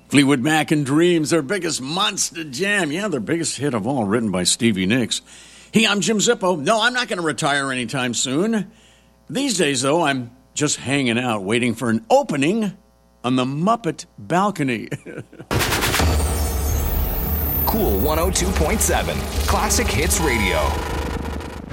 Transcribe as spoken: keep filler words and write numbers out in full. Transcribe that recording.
Fleetwood Mac and Dreams, their biggest monster jam. Yeah, their biggest hit of all, written by Stevie Nicks. Hey, I'm Jim Zippo. No, I'm not going to retire anytime soon. These days, though, I'm just hanging out, waiting for an opening on the Muppet balcony. Cool one oh two point seven, Classic Hits Radio.